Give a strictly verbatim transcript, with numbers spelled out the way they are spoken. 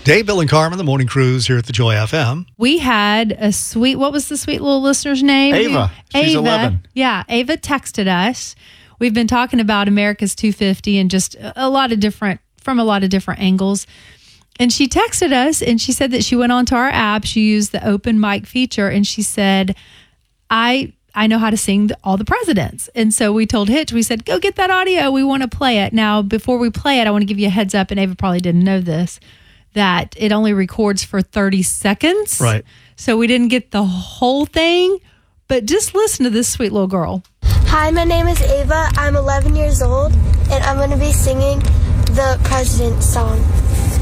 Dave, Bill, and Carmen, the morning cruise here at the Joy F M. We had a sweet, what was the sweet little listener's name? Ava. She's Ava. eleven. Yeah, Ava texted us. We've been talking about America's two fifty and just a lot of different, from a lot of different angles. And she texted us and she said that she went onto our app. She used the open mic feature and she said, I I know how to sing the, all the presidents. And so we told Hitch, we said, go get that audio. We want to play it. Now, before we play it, I want to give you a heads up, and Ava probably didn't know this, that it only records for thirty seconds. Right. So we didn't get the whole thing, but just listen to this sweet little girl. Hi, my name is Ava. I'm eleven years old, and I'm going to be singing the President's song.